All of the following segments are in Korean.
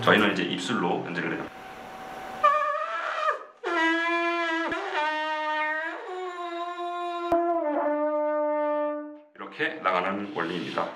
저희는 이제 입술로 연주를 해요. 이렇게 나가는 원리입니다.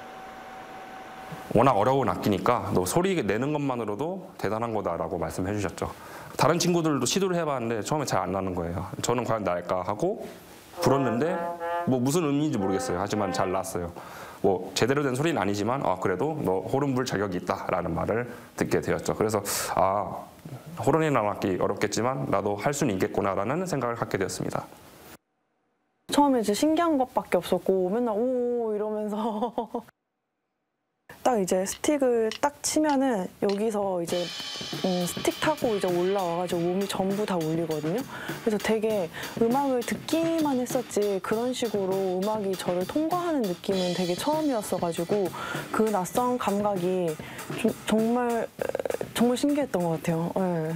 워낙 어려운 악기니까 너 소리 내는 것만으로도 대단한 거다라고 말씀해 주셨죠. 다른 친구들도 시도를 해봤는데 처음에 잘 안 나는 거예요. 저는 과연 날까 하고 불었는데 뭐 무슨 의미인지 모르겠어요. 하지만 잘 났어요. 뭐 제대로 된 소리는 아니지만 그래도 너 호른 불 자격이 있다라는 말을 듣게 되었죠. 그래서 호른이라는 악기 어렵겠지만 나도 할 수는 있겠구나라는 생각을 갖게 되었습니다. 처음에 이제 신기한 것밖에 없었고 맨날 오 이러면서 딱 이제 스틱을 딱 치면은 여기서 이제 스틱 타고 이제 올라와가지고 몸이 전부 다 울리거든요. 그래서 되게 음악을 듣기만 했었지 그런 식으로 음악이 저를 통과하는 느낌은 되게 처음이었어가지고 그 낯선 감각이 정말 신기했던 것 같아요. 네.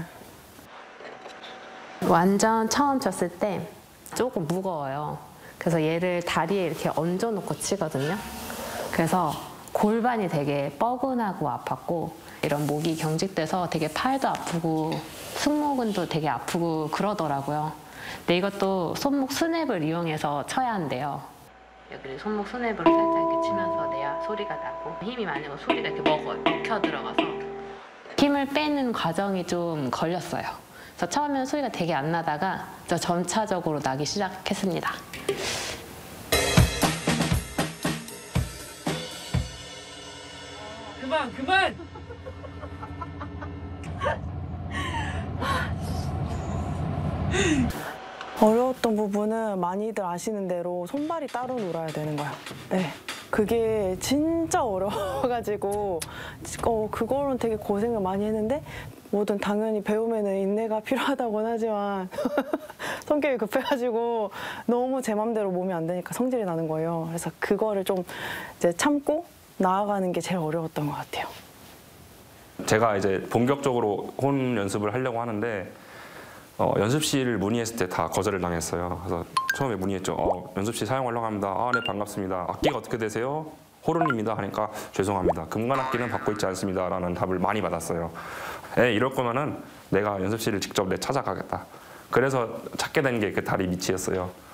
완전 처음 쳤을 때 조금 무거워요. 그래서 얘를 다리에 이렇게 얹어놓고 치거든요. 그래서 골반이 되게 뻐근하고 아팠고 이런 목이 경직돼서 되게 팔도 아프고 승모근도 되게 아프고 그러더라고요. 근데 이것도 손목 스냅을 이용해서 쳐야 한대요. 여기 손목 스냅을 살짝 이렇게 치면서 내야 소리가 나고 힘이 많이 나고 소리가 이렇게 먹혀 들어가서 힘을 빼는 과정이 좀 걸렸어요. 그래서 처음에는 소리가 되게 안 나다가 점차적으로 나기 시작했습니다. 그만! 어려웠던 부분은 많이들 아시는 대로 손발이 따로 놀아야 되는 거야. 네. 그게 진짜 어려워가지고 그거는 되게 고생을 많이 했는데 뭐든 당연히 배우면은 인내가 필요하다고는 하지만 성격이 급해가지고 너무 제 맘대로 몸이 안 되니까 성질이 나는 거예요. 그래서 그거를 좀 이제 참고 나아가는 게 제일 어려웠던 것 같아요. 제가 이제 본격적으로 혼 연습을 하려고 하는데 연습실 문의했을 때 다 거절을 당했어요. 그래서 처음에 문의했죠. 연습실 사용하려고 합니다. 네, 반갑습니다. 악기가 어떻게 되세요? 호른입니다. 하니까 죄송합니다. 금관악기는 받고 있지 않습니다. 라는 답을 많이 받았어요. 이럴 거면은 내가 연습실을 직접 찾아가겠다. 그래서 찾게 된 게 그 다리 밑이었어요.